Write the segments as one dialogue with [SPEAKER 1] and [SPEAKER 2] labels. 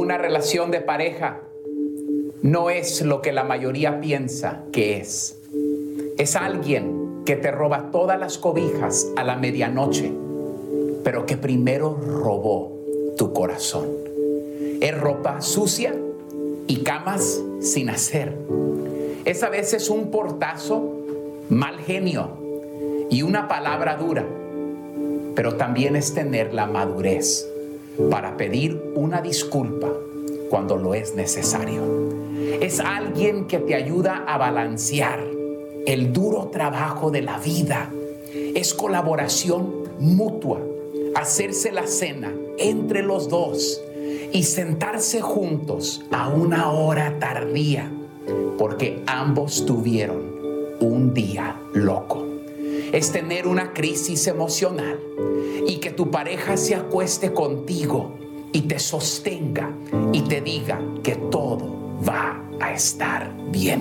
[SPEAKER 1] Una relación de pareja no es lo que la mayoría piensa que es. Es alguien que te roba todas las cobijas a la medianoche, pero que primero robó tu corazón. Es ropa sucia y camas sin hacer. Es a veces un portazo, mal genio y una palabra dura, pero también es tener la madurez para pedir una disculpa cuando lo es necesario. Es alguien que te ayuda a balancear el duro trabajo de la vida. Es colaboración mutua, hacerse la cena entre los dos y sentarse juntos a una hora tardía, porque ambos tuvieron un día loco. Es tener una crisis emocional y que tu pareja se acueste contigo y te sostenga y te diga que todo va a estar bien.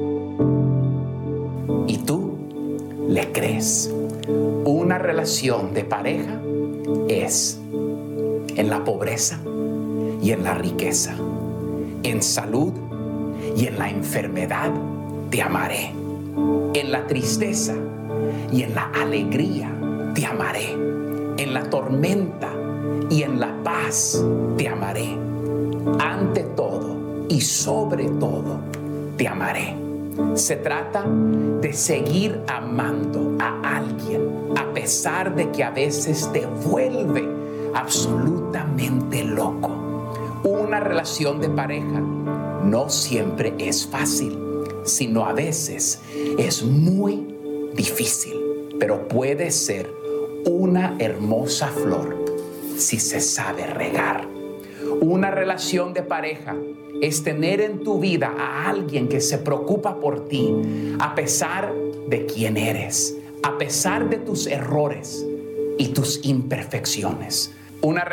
[SPEAKER 1] Y tú le crees. Una relación de pareja es en la pobreza y en la riqueza, en salud y en la enfermedad te amaré, en la tristeza y en la alegría te amaré, en la tormenta y en la paz te amaré, ante todo y sobre todo te amaré. Se trata de seguir amando a alguien a pesar de que a veces te vuelve absolutamente loco. Una relación de pareja no siempre es fácil, sino a veces es muy difícil, pero puede ser una hermosa flor si se sabe regar. Una relación de pareja es tener en tu vida a alguien que se preocupa por ti a pesar de quién eres, a pesar de tus errores y tus imperfecciones. Una